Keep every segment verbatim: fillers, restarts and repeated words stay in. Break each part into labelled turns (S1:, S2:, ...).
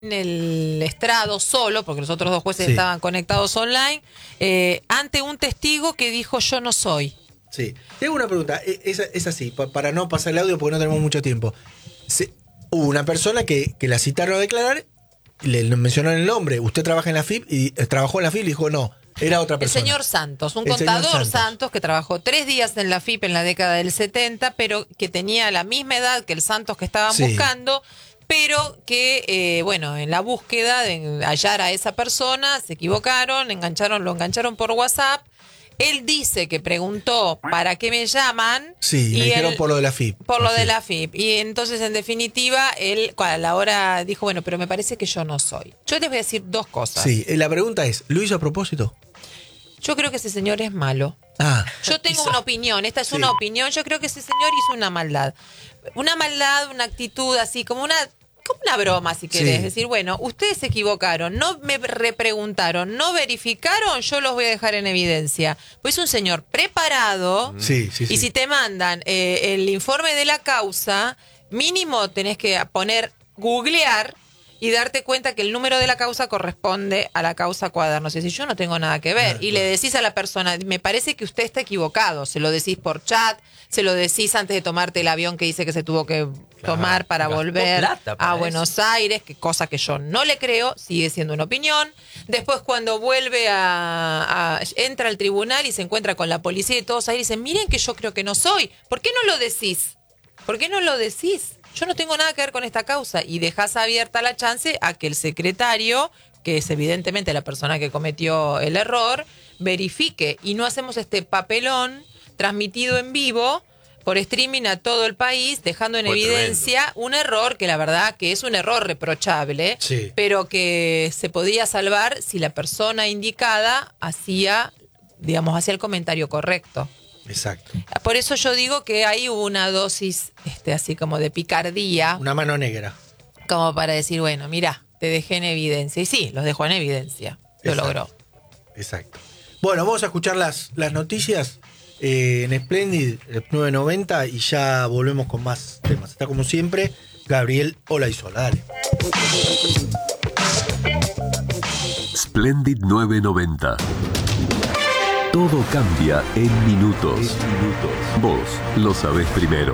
S1: en el estrado solo, porque los otros dos jueces
S2: Sí.
S1: estaban conectados online, eh, ante un testigo que dijo yo no soy.
S2: Sí. Tengo una pregunta, es, es así, pa- para no pasar el audio porque no tenemos mucho tiempo. Se, hubo una persona que, que la citaron a declarar, le, le mencionaron el nombre, usted trabaja en la F I P y eh, trabajó en la F I P y dijo no, era otra
S1: El
S2: persona.
S1: señor Santos, un
S2: El señor
S1: contador Santos.
S2: Santos.
S1: que trabajó tres días en la F I P en la década del setenta, pero que tenía la misma edad que el Santos que estaban
S2: Sí.
S1: buscando, pero que, eh, bueno, en la búsqueda de hallar a esa persona, se equivocaron, engancharon, lo engancharon por WhatsApp. Él dice que preguntó ¿para qué me llaman?
S2: Sí,
S1: y
S2: le dijeron
S1: él-
S2: por lo de la F I P.
S1: Por lo
S2: Así
S1: de
S2: es.
S1: la F I P. Y entonces, en definitiva, él a la hora dijo, bueno, pero me parece que yo no soy. Yo les voy a decir dos cosas.
S2: Sí, eh, la pregunta es, ¿lo hizo a propósito?
S1: Yo creo que ese señor es malo.
S2: Ah,
S1: Yo tengo una opinión, esta es
S2: Sí.
S1: una opinión, yo creo que ese señor hizo una maldad. Una maldad, una actitud así, como una como una broma, si querés.
S2: Sí.
S1: Es decir, bueno, ustedes se equivocaron, no me repreguntaron, no verificaron, yo los voy a dejar en evidencia. Pues es un señor preparado.
S2: sí, sí, sí.
S1: Y si te mandan eh, el informe de la causa, mínimo tenés que poner, googlear y darte cuenta que el número de la causa corresponde a la causa Cuadernos. Es decir, yo no tengo nada que ver.
S2: Claro,
S1: y le
S2: claro.
S1: decís a la persona, me parece que usted está equivocado. Se lo decís por chat, se lo decís antes de tomarte el avión que dice que se tuvo que tomar para
S3: gastó
S1: volver
S3: plata para
S1: a
S3: eso.
S1: Buenos Aires, que cosa que yo no le creo, sigue siendo una opinión. Después cuando vuelve a, a- entra al tribunal y se encuentra con la policía y todos ahí dicen, miren que yo creo que no soy. ¿Por qué no lo decís? ¿Por qué no lo decís? Yo no tengo nada que ver con esta causa. Y dejás abierta la chance a que el secretario, que es evidentemente la persona que cometió el error, verifique. Y no hacemos este papelón transmitido en vivo por streaming a todo el país, dejando en
S3: Fue
S1: evidencia un error que la verdad que es un error reprochable,
S2: Sí.
S1: pero que se podía salvar si la persona indicada hacía, digamos, hacía el comentario correcto.
S2: Exacto.
S1: Por eso yo digo que ahí hubo una dosis este, así como de picardía,
S2: Una mano negra.
S1: como para decir, bueno, mira, te dejé en evidencia. Y sí, los dejó en evidencia. Lo
S2: Exacto.
S1: logró.
S2: Exacto. Bueno, vamos a escuchar las, las noticias eh, en Splendid eh, nueve noventa y ya volvemos con más temas. Está como siempre Gabriel Olaizola. Dale.
S4: Splendid nueve noventa. Todo cambia en minutos. Vos lo sabés primero.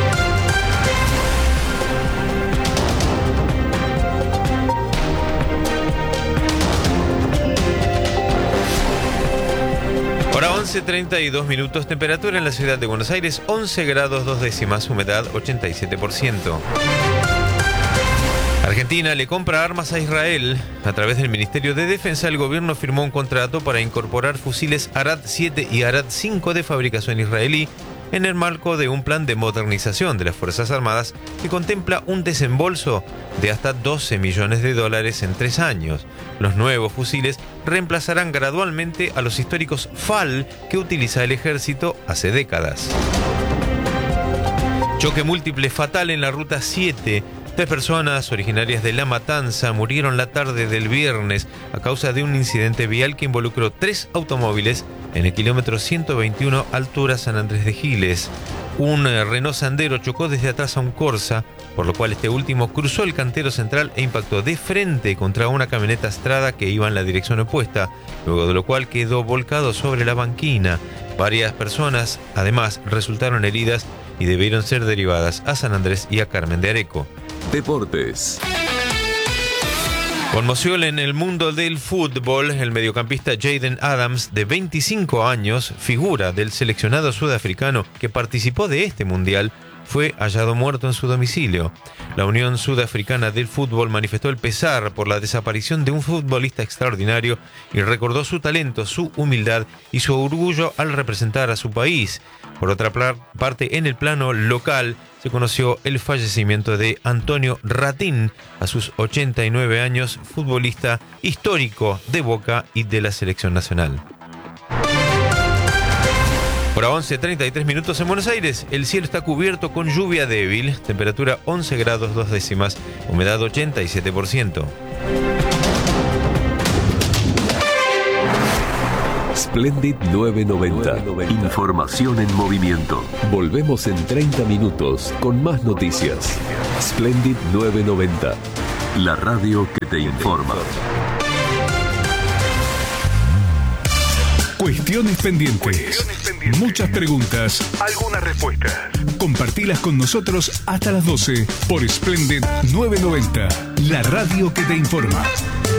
S3: Hora once, treinta y dos minutos, temperatura en la ciudad de Buenos Aires, once grados dos décimas, humedad ochenta y siete por ciento. Argentina le compra armas a Israel. A través del Ministerio de Defensa, el gobierno firmó un contrato para incorporar fusiles Arad siete y Arad cinco de fabricación israelí en el marco de un plan de modernización de las Fuerzas Armadas que contempla un desembolso de hasta doce millones de dólares en tres años. Los nuevos fusiles reemplazarán gradualmente a los históricos F A L que utiliza el ejército hace décadas. Choque múltiple fatal en la ruta siete. Tres personas originarias de La Matanza murieron la tarde del viernes a causa de un incidente vial que involucró tres automóviles en el kilómetro ciento veintiuno, altura San Andrés de Giles. Un eh, Renault Sandero chocó desde atrás a un Corsa, por lo cual este último cruzó el cantero central e impactó de frente contra una camioneta Strada que iba en la dirección opuesta, luego de lo cual quedó volcado sobre la banquina. Varias personas, además, resultaron heridas y debieron ser derivadas a San Andrés y a Carmen de Areco.
S4: Deportes.
S3: Conmoción en el mundo del fútbol. El mediocampista Jaden Adams, de veinticinco años, figura del seleccionado sudafricano que participó de este mundial, fue hallado muerto en su domicilio. La Unión Sudafricana del Fútbol manifestó el pesar por la desaparición de un futbolista extraordinario y recordó su talento, su humildad y su orgullo al representar a su país. Por otra parte, en el plano local, se conoció el fallecimiento de Antonio Ratín, a sus ochenta y nueve años, futbolista histórico de Boca y de la selección nacional. Por once, treinta y tres minutos en Buenos Aires, el cielo está cubierto con lluvia débil, temperatura once grados dos décimas, humedad ochenta y siete por ciento.
S4: Splendid nueve noventa. Información en movimiento. Volvemos en treinta minutos con más noticias. Splendid nueve noventa. la radio que te informa.
S5: Cuestiones pendientes.
S6: Cuestiones pendientes.
S5: Muchas preguntas.
S6: Algunas respuestas.
S5: Compartilas con nosotros hasta las doce por Splendid novecientos noventa, la radio que te informa.